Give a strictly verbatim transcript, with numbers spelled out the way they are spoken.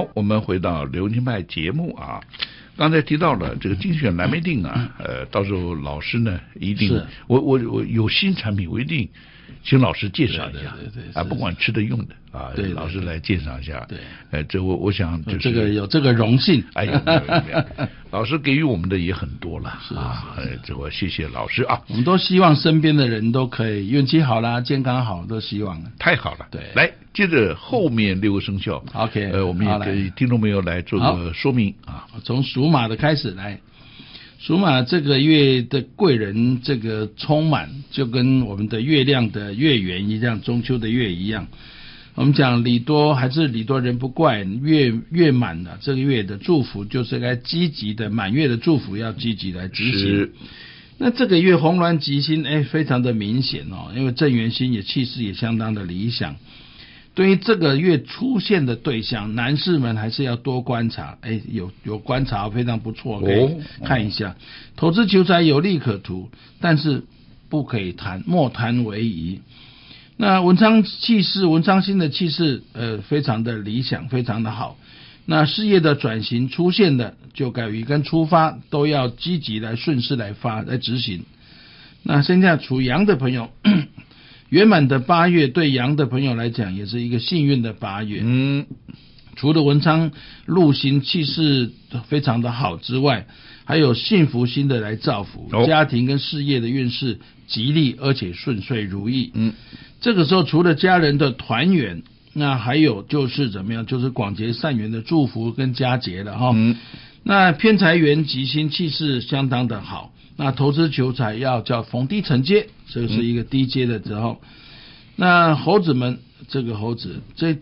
好，我们回到流行派节目啊，刚才提到了这个精选蓝莓锭啊，呃，到时候老师呢一定，我我我有新产品，我一定请老师介绍一下， 对对对啊，不管吃的用的啊， 对， 老师来介绍一下， 对， 呃，这我我想就是这个有这个荣幸， 哎呀，没有没有老师给予我们的也很多了是啊，呃，这我谢谢老师啊， 我们都希望身边的人都可以运气好啦，健康好，都希望。 太好了， 对， 来接着后面六个生肖 ，OK， 呃，我们也给听众朋友来做个说明啊， 从属马的开始来。属马这个月的贵人这个充满，就跟我们的月亮的月圆一样，中秋的月一样。我们讲礼多还是礼多人不怪，月月满了，这个月的祝福就是该积极的，满月的祝福要积极来执行。那这个月红鸾吉星，哎，非常的明显哦，因为正缘星也气势也相当的理想。对于这个月出现的对象，男士们还是要多观察，哎，有有观察非常不错，可以看一下。哦、投资求财有利可图，但是不可以贪，莫贪为宜。那文昌气势，文昌星的气势，呃，非常的理想，非常的好。那事业的转型出现的，就该于跟出发都要积极来顺势来发来执行。那现在属羊的朋友。圆满的八月对羊的朋友来讲也是一个幸运的八月。嗯，除了文昌禄星气势非常的好之外，还有幸福星的来造福、哦、家庭跟事业的运势吉利而且顺遂如意。嗯，这个时候除了家人的团圆，那还有就是怎么样，就是广结善缘的祝福跟佳节了哈。嗯，那偏财源吉星气势相当的好。那投资求财要叫逢低承接，这是一个低阶的时候。嗯、那猴子们，这个猴子这